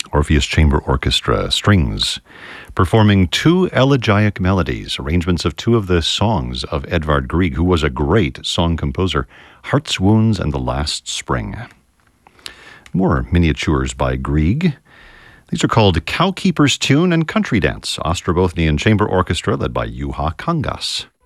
Orpheus Chamber Orchestra Strings, performing two elegiac melodies, arrangements of two of the songs of Edvard Grieg, who was a great song composer, Heart's Wounds and The Last Spring. More miniatures by Grieg. These are called Cowkeeper's Tune and Country Dance, Ostrobothnian Chamber Orchestra led by Juha Kangas.